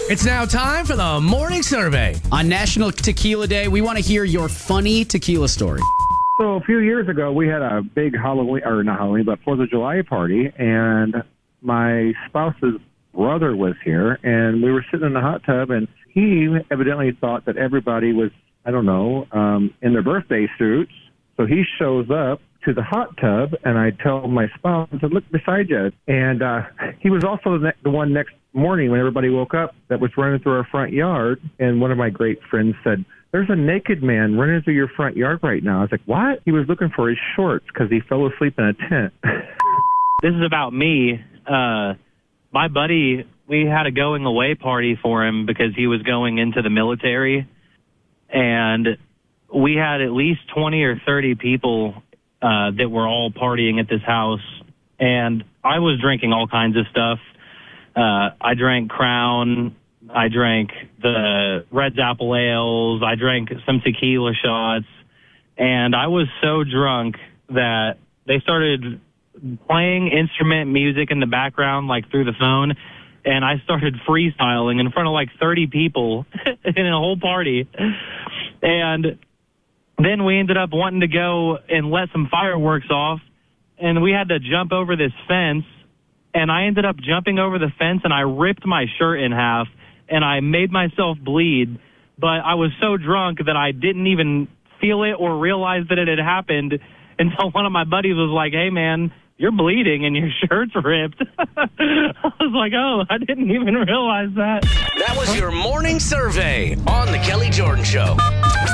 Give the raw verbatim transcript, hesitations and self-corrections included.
It's now time for the morning survey. On National Tequila Day, we want to hear your funny tequila story. So a few years ago, we had a big Halloween, or not Halloween, but fourth of July party, and my spouse's brother was here, and we were sitting in the hot tub, and he evidently thought that everybody was, I don't know, um, in their birthday suits. So he shows up to the hot tub, and I tell my spouse, I said, look beside you. And uh, he was also the, the one next morning when everybody woke up that was running through our front yard, and one of my great friends said, there's a naked man running through your front yard right now. I was like, what? He was looking for his shorts because he fell asleep in a tent. This is about me. Uh, my buddy, we had a going away party for him because he was going into the military, and we had at least twenty or thirty people uh, that were all partying at this house, and I was drinking all kinds of stuff. Uh, I drank Crown. I drank the Red's Apple Ales. I drank some tequila shots. And I was so drunk that they started playing instrument music in the background, like through the phone. And I started freestyling in front of like thirty people in a whole party. And then we ended up wanting to go and let some fireworks off. And we had to jump over this fence. And I ended up jumping over the fence, and I ripped my shirt in half. And I made myself bleed, but I was so drunk that I didn't even feel it or realize that it had happened until one of my buddies was like, hey, man, you're bleeding and your shirt's ripped. I was like, oh, I didn't even realize that. That was your morning survey on The Kelly Jordan Show.